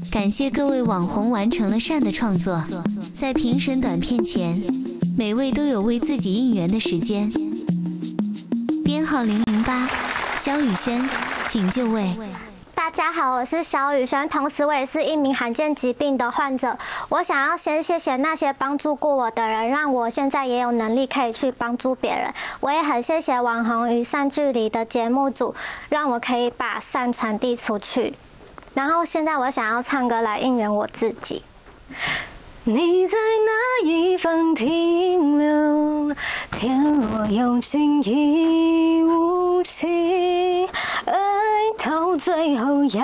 感谢各位网红完成了善的创作，在评审短片前，每位都有为自己应援的时间。编号008，萧宇轩，请就位。 大家好，我是萧宇轩，同时我也是一名罕见疾病的患者。我想要先谢谢那些帮助过我的人，让我现在也有能力可以去帮助别人。我也很谢谢网红与善距离的节目组，让我可以把善传递出去。然后现在我想要唱歌来应援我自己。你在哪一方停留？天若有情亦无情，爱到最后要